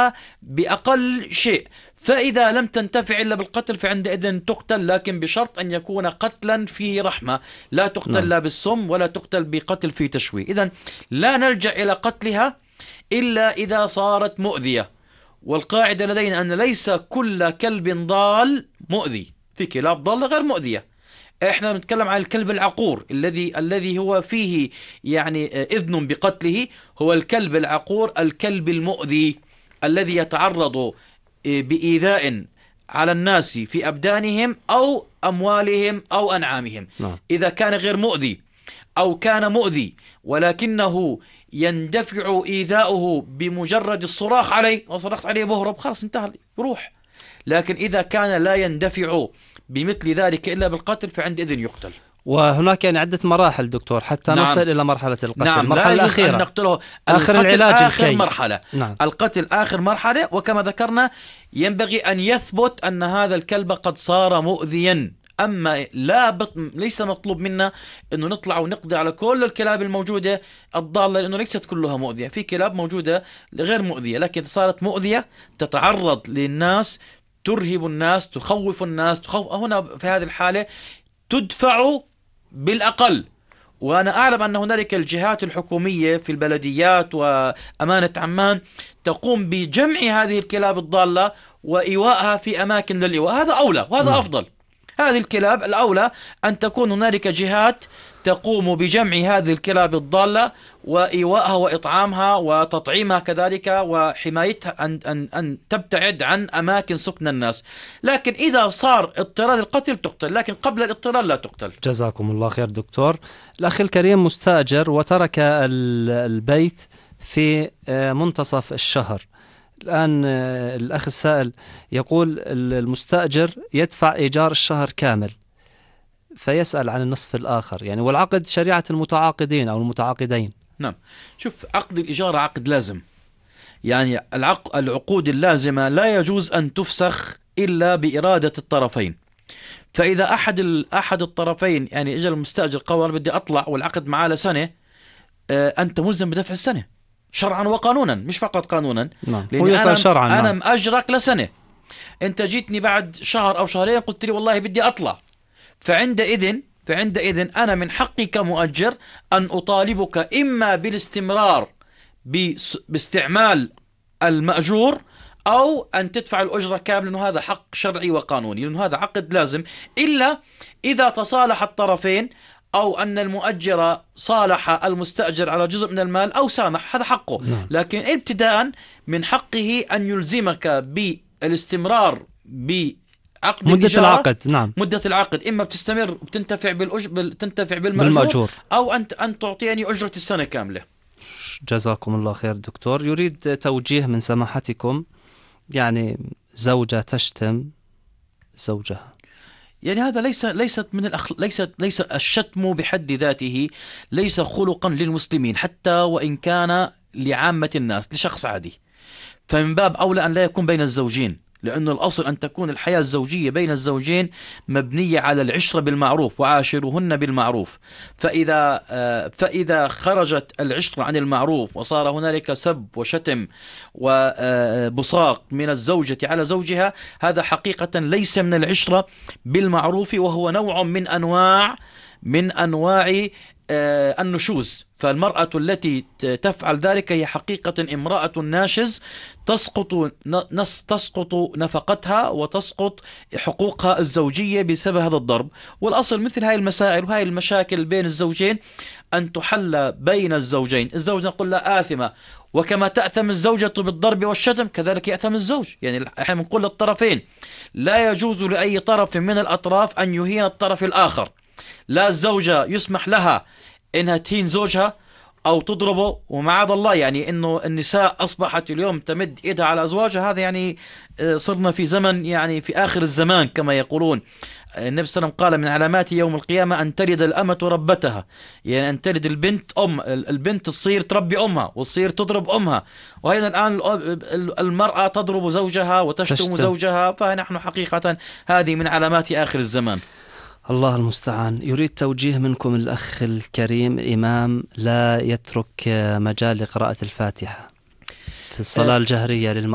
تقتلها بأقل شيء. فإذا لم تنتفع إلا بالقتل فعندئذ تقتل، لكن بشرط أن يكون قتلا فيه رحمة، لا تقتل لا بالسم ولا تقتل بقتل فيه تشويه. إذن لا نلجأ إلى قتلها إلا إذا صارت مؤذية. والقاعدة لدينا أن ليس كل كلب ضال مؤذي، في كلاب ضالة غير مؤذية. احنا بنتكلم عن الكلب العقور الذي هو فيه يعني إذن بقتله، هو الكلب العقور، الكلب المؤذي الذي يتعرض بإيذاء على الناس في أبدانهم أو أموالهم أو أنعامهم. إذا كان غير مؤذي أو كان مؤذي ولكنه يندفع إيذاؤه بمجرد الصراخ عليه، أو صرخت عليه بهرب، خلاص انتهى يروح. لكن إذا كان لا يندفع بمثل ذلك إلا بالقتل فعندئذ يقتل. وهناك يعني عدة مراحل دكتور حتى نصل إلى مرحلة القتل. المرحلة الأخيرة أن نقتله، آخر العلاج آخر مرحلة. القتل آخر مرحلة، وكما ذكرنا ينبغي أن يثبت أن هذا الكلب قد صار مؤذيا. أما ليس مطلوب منا أنه نطلع ونقضي على كل الكلاب الموجودة الضالة، لأنه ليست كلها مؤذية. في كلاب موجودة غير مؤذية لكن صارت مؤذية، تتعرض للناس، ترهب الناس، تخوف الناس، هنا في هذه الحالة تدفع بالأقل. وأنا أعلم أن هنالك الجهات الحكومية في البلديات وأمانة عمان تقوم بجمع هذه الكلاب الضالة وإيواءها في أماكن للإيواء. هذا أولى وهذا أفضل. هذه الكلاب الأولى أن تكون هنالك جهات تقوم بجمع هذه الكلاب الضالة وإيواءها وإطعامها وتطعيمها كذلك، وحمايتها أن تبتعد عن أماكن سكن الناس. لكن إذا صار اضطرار القتل تقتل، لكن قبل الاضطرار لا تقتل. جزاكم الله خير دكتور. الأخ الكريم مستأجر وترك البيت في منتصف الشهر. الآن الأخ السائل يقول المستأجر يدفع إيجار الشهر كامل، فيسأل عن النصف الآخر يعني، والعقد شريعة المتعاقدين أو المتعاقدين. نعم، شوف، عقد الإجارة عقد لازم، يعني العقود اللازمة لا يجوز أن تفسخ إلا بإرادة الطرفين. فإذا أحد الطرفين يعني إجا المستأجر قال أنا بدي أطلع والعقد معاه لسنة، أنت ملزم بدفع السنة شرعا وقانونا، مش فقط قانونا. لأن أنا مأجرك لسنة، أنت جيتني بعد شهر أو شهرين قلت لي والله بدي أطلع، فعندئذ أنا من حقي كمؤجر أن أطالبك إما بالاستمرار باستعمال المأجور أو أن تدفع الأجرة كاملة، لأنه هذا حق شرعي وقانوني، لأنه هذا عقد لازم. إلا إذا تصالح الطرفين أو أن المؤجر صالح المستأجر على جزء من المال أو سامح، هذا حقه. لكن ابتداء من حقه أن يلزمك بالاستمرار بعقد مدة العقد. نعم، مدة العقد، إما بتستمر وبتنتفع تنتفع بالمأجور أو أن تعطيني أجرة السنة كاملة. جزاكم الله خير دكتور. يريد توجيه من سماحتكم، يعني زوجة تشتم زوجها، يعني هذا ليس الشتم بحد ذاته ليس خلقا للمسلمين، حتى وإن كان لعامة الناس لشخص عادي. فمن باب أولى أن لا يكون بين الزوجين، لأنه الأصل أن تكون الحياة الزوجية بين الزوجين مبنية على العشرة بالمعروف، وعاشروهن بالمعروف. فإذا خرجت العشرة عن المعروف وصار هنالك سب وشتم وبصاق من الزوجة على زوجها، هذا حقيقة ليس من العشرة بالمعروف، وهو نوع من أنواع النشوز. فالمرأة التي تفعل ذلك هي حقيقة امرأة ناشز، تسقط نفقتها وتسقط حقوقها الزوجية بسبب هذا الضرب. والأصل مثل هاي المسائل وهاي المشاكل بين الزوجين أن تحل بين الزوجين. الزوجة نقول لا آثمة، وكما تأثم الزوجة بالضرب والشتم كذلك يأثم الزوج. يعني احنا بنقول للطرفين لا يجوز لأي طرف من الأطراف أن يهين الطرف الآخر. لا الزوجة يسمح لها إنها تهين زوجها أو تضربه، ومعاذ الله يعني إنه النساء أصبحت اليوم تمد إيدها على أزواجها. هذا يعني صرنا في زمن يعني في آخر الزمان كما يقولون. النبي صلى الله عليه وسلم قال من علامات يوم القيامة أن تلد الأمة ربتها، يعني أن تلد البنت تصير تربي أمها وتصير تضرب أمها. وهنا الآن المرأة تضرب زوجها وتشتم زوجها، فنحن حقيقة هذه من علامات آخر الزمان. الله المستعان. يريد توجيه منكم الأخ الكريم، إمام لا يترك مجال لقراءة الفاتحة في الصلاة الجهرية للمأمومين.